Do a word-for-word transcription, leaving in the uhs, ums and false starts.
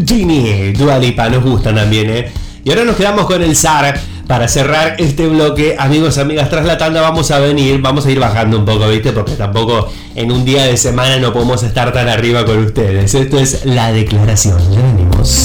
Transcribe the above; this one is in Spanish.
Genie, Dua Lipa, nos gustan también, ¿eh? Y ahora nos quedamos con el S A R. Para cerrar este bloque, amigos, amigas, tras la tanda vamos a venir, vamos a ir bajando un poco, ¿viste? Porque tampoco en un día de semana no podemos estar tan arriba con ustedes. Esto es La Declaración. Ya venimos.